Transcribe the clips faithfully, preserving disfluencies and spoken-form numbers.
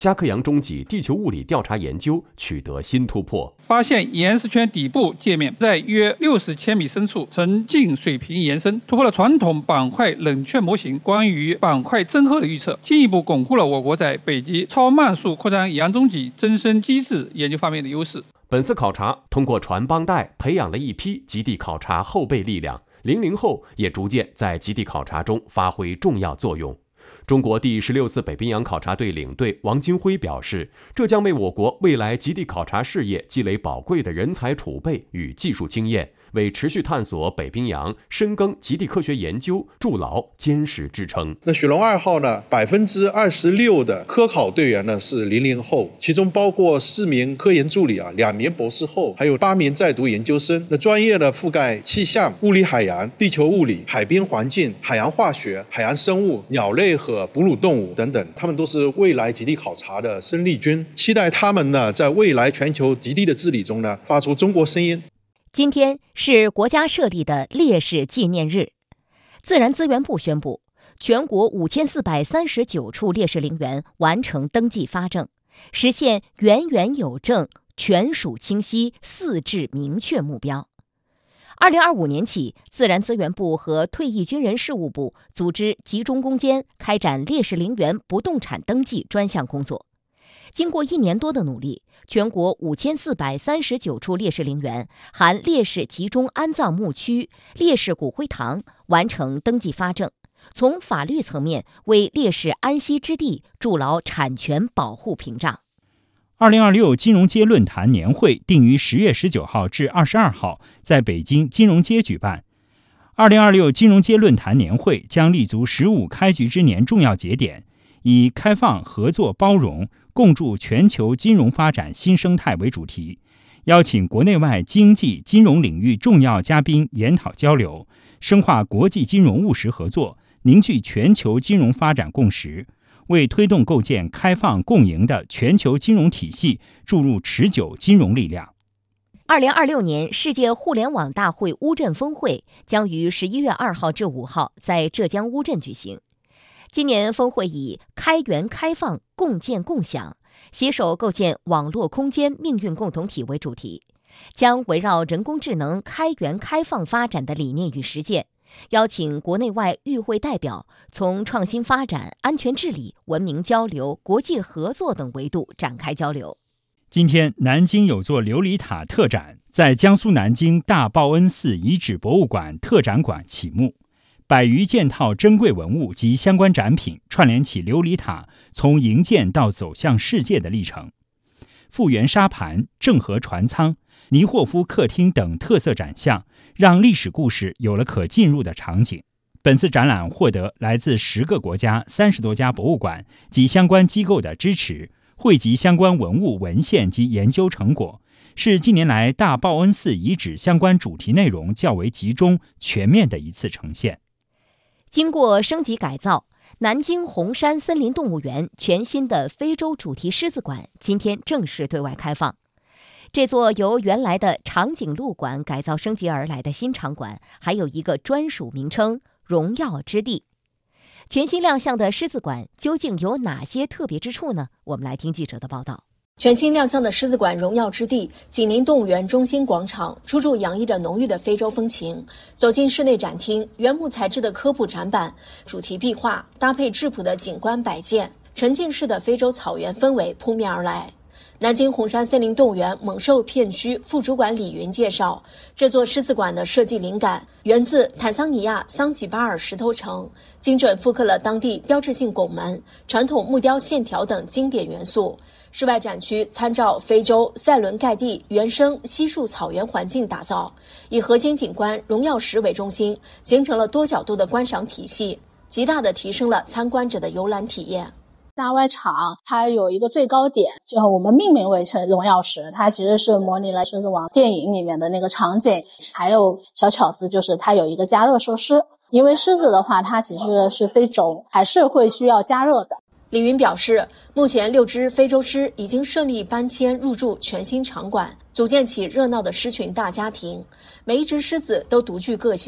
加克扬中脊地球物理调查研究取得新突破， 发现岩石圈底部界面在约六十千米深处呈近水平延伸，突破了传统板块冷却模型关于板块增厚的预测，进一步巩固了我国在北极超慢速扩张洋中脊增生机制研究方面的优势。 本次考察通过传帮带培养了一批极地考察后备力量，零零后也逐渐在极地考察中发挥重要作用。中国第十六次北冰洋考察队领队王金辉表示，这将为我国未来极地考察事业积累宝贵的人才储备与技术经验，为持续探索北冰洋、深耕极地科学研究筑牢坚实支撑。 那雪龙二号呢，百分之二十六的科考队员呢是零零后，其中包括四名科研助理啊，两名博士后，还有八名在读研究生。那专业呢覆盖气象、物理海洋、地球物理、海滨环境、海洋化学、海洋生物、鸟类和哺乳动物等等，他们都是未来极地考察的生力军。期待他们呢在未来全球极地的治理中呢发出中国声音。 今天是国家设立的烈士纪念日，自然资源部宣布，全国五千四百三十九处烈士陵园完成登记发证，实现源源有证、权属清晰、四治明确目标。二零二五年起，自然资源部和退役军人事务部组织集中攻坚，开展烈士陵园不动产登记专项工作。经过一年多的努力，全国五千四百三十九处烈士陵园含烈士集中安葬墓区、烈士骨灰堂完成登记发证，从法律层面为烈士安息之地筑牢产权保护屏障。 二零二六金融街论坛年会定于十月十九号至二十二号在北京金融街举办。二零二六金融街论坛年会将立足十五开局之年重要节点，以开放、合作、包容，共筑全球金融发展新生态为主题，邀请国内外经济金融领域重要嘉宾研讨交流，深化国际金融务实合作，凝聚全球金融发展共识，为推动构建开放共赢的全球金融体系注入持久金融力量。 二零二六年世界互联网大会乌镇峰会将于十一月二号至五号在浙江乌镇举行。今年峰会以开源开放、共建共享，携手构建网络空间命运共同体为主题，将围绕人工智能开源开放发展的理念与实践，邀请国内外与会代表从创新发展、安全治理、文明交流、国际合作等维度展开交流。 今天，南京有座琉璃塔特展在江苏南京大报恩寺遗址博物馆特展馆启幕，百余件套珍贵文物及相关展品串联起琉璃塔从营建到走向世界的历程。复原沙盘、郑和船舱、尼霍夫客厅等特色展项，让历史故事有了可进入的场景。本次展览获得来自十个国家三十多家博物馆及相关机构的支持，汇集相关文物文献及研究成果，是近年来大报恩寺遗址相关主题内容较为集中全面的一次呈现。 经过升级改造，南京红山森林动物园全新的非洲主题狮子馆今天正式对外开放。这座由原来的长颈鹿馆改造升级而来的新场馆，还有一个专属名称“荣耀之地”。全新亮相的狮子馆究竟有哪些特别之处呢？我们来听记者的报道。 全新亮相的狮子馆荣耀之地紧邻动物园中心广场，处处洋溢着浓郁的非洲风情。走进室内展厅，原木材质的科普展板、主题壁画搭配质朴的景观摆件，沉浸式的非洲草原氛围扑面而来。南京红山森林动物园猛兽片区副主管李云介绍，这座狮子馆的设计灵感源自坦桑尼亚桑吉巴尔石头城，精准复刻了当地标志性拱门、传统木雕线条等经典元素。室外展区参照非洲塞伦盖蒂原生稀树草原环境打造，以核心景观荣耀石为中心，形成了多角度的观赏体系，极大地提升了参观者的游览体验。 大外场它有一个最高点，就我们命名为成荣耀石，它其实是模拟了狮子王电影里面的那个场景。还有小巧思就是它有一个加热设施，因为狮子的话它其实是非洲，还是会需要加热的。 李云表示，目前六只非洲狮已经顺利搬迁入住全新场馆，组建起热闹的狮群大家庭。每一只狮子都独具个性，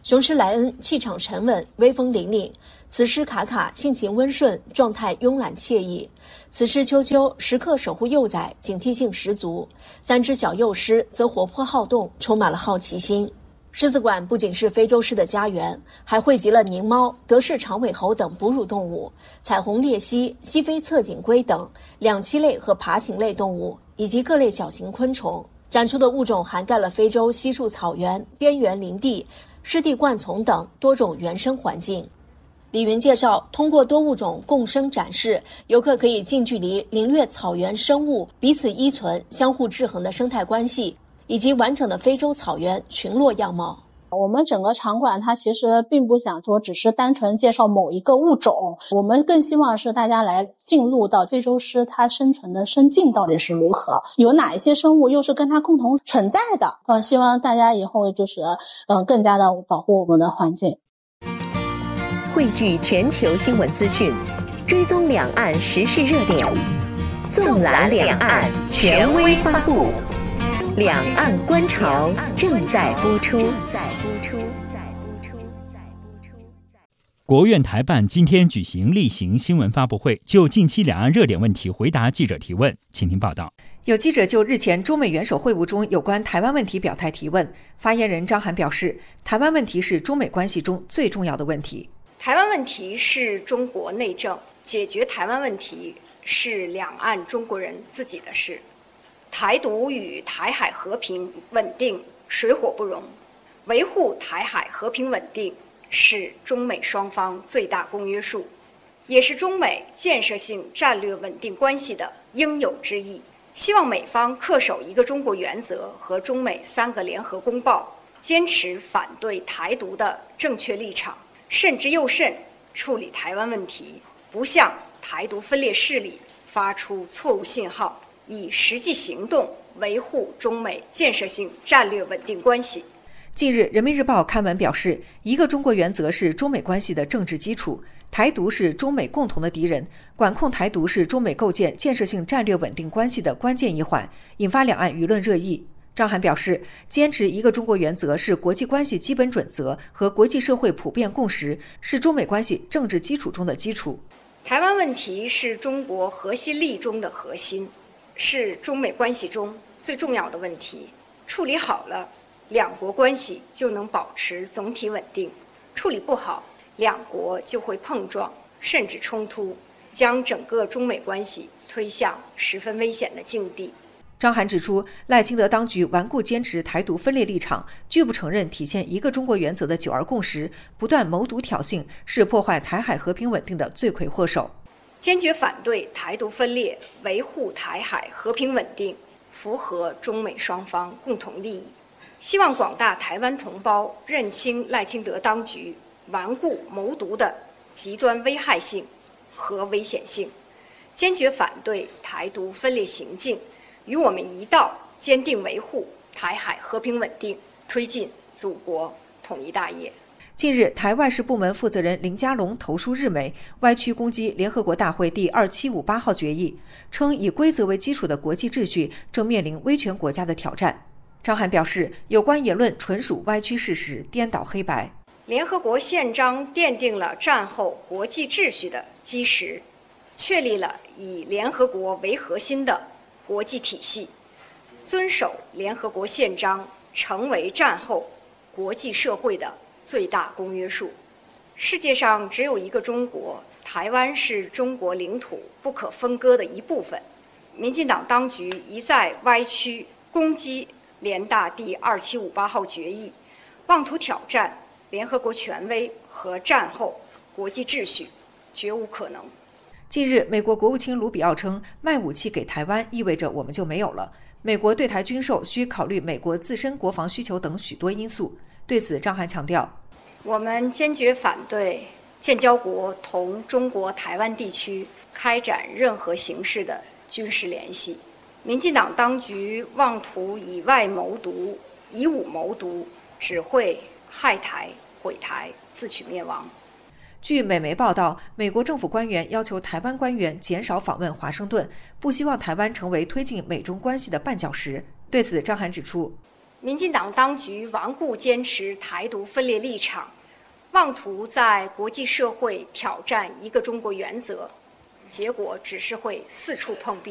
雄狮莱恩气场沉稳，威风凛凛；雌狮卡卡性情温顺，状态慵懒惬意；雌狮秋秋时刻守护幼崽，警惕性十足；三只小幼狮则活泼好动，充满了好奇心。狮子馆不仅是非洲狮的家园，还汇集了狞猫、德氏长尾猴等哺乳动物，彩虹鬣蜥、西非侧颈龟等两栖类和爬行类动物，以及各类小型昆虫。展出的物种涵盖了非洲稀树草原、边缘林地、湿地灌丛等多种原生环境。李云介绍，通过多物种共生展示，游客可以近距离领略草原生物彼此依存、相互制衡的生态关系，以及完整的非洲草原群落样貌。 我们整个场馆它其实并不想说只是单纯介绍某一个物种，我们更希望是大家来进入到非洲狮它生存的生境到底是如何，有哪一些生物又是跟它共同存在的。呃，希望大家以后就是嗯、呃、更加的保护我们的环境。 汇聚全球新闻资讯，追踪两岸时事热点，纵览两岸权威发布。两岸观潮正在播出。 国务院台办今天举行例行新闻发布会，就近期两岸热点问题回答记者提问。请听报道。 有记者就日前中美元首会晤中有关台湾问题表态提问，发言人张涵表示，台湾问题是中美关系中最重要的问题。 台湾问题是中国内政，解决台湾问题是两岸中国人自己的事。台独与台海和平稳定水火不容，维护台海和平稳定是中美双方最大公约数，也是中美建设性战略稳定关系的应有之义。希望美方恪守一个中国原则和中美三个联合公报，坚持反对台独的正确立场，慎之又慎处理台湾问题，不向台独分裂势力发出错误信号，以实际行动维护中美建设性战略稳定关系。 近日，人民日报刊文表示，一个中国原则是中美关系的政治基础，台独是中美共同的敌人，管控台独是中美构建建设性战略稳定关系的关键一环，引发两岸舆论热议。张涵表示，坚持一个中国原则是国际关系基本准则和国际社会普遍共识，是中美关系政治基础中的基础。 台湾问题是中国核心利益中的核心，是中美关系中最重要的问题，处理好了，两国关系就能保持总体稳定；处理不好，两国就会碰撞，甚至冲突，将整个中美关系推向十分危险的境地。 张涵指出，赖清德当局顽固坚持台独分裂立场，拒不承认体现一个中国原则的九二共识，不断谋独挑衅，是破坏台海和平稳定的罪魁祸首。 坚决反对台独分裂，维护台海和平稳定，符合中美双方共同利益。希望广大台湾同胞认清赖清德当局顽固谋独的极端危害性和危险性，坚决反对台独分裂行径，与我们一道坚定维护台海和平稳定，推进祖国统一大业。 近日，台外事部门负责人林佳龙投书日媒，歪曲攻击联合国大会第二七五八号决议，称以规则为基础的国际秩序正面临威权国家的挑战。张涵表示，有关言论纯属歪曲事实，颠倒黑白。 联合国宪章奠定了战后国际秩序的基石，确立了以联合国为核心的国际体系，遵守联合国宪章成为战后国际社会的最大公约数。世界上只有一个中国，台湾是中国领土不可分割的一部分。民进党当局一再歪曲攻击联大第二七五八号决议，妄图挑战联合国权威和战后国际秩序，绝无可能。 近日，美国国务卿卢比奥称，卖武器给台湾意味着我们就没有了。美国对台军售需考虑美国自身国防需求等许多因素。对此，张涵强调， 我们坚决反对建交国同中国台湾地区开展任何形式的军事联系。民进党当局妄图以外谋独、以武谋独，只会害台、毁台、自取灭亡。 据美媒报道，美国政府官员要求台湾官员减少访问华盛顿，不希望台湾成为推进美中关系的绊脚石。对此，张涵指出， 民进党当局顽固坚持台独分裂立场，妄图在国际社会挑战一个中国原则，结果只是会四处碰壁。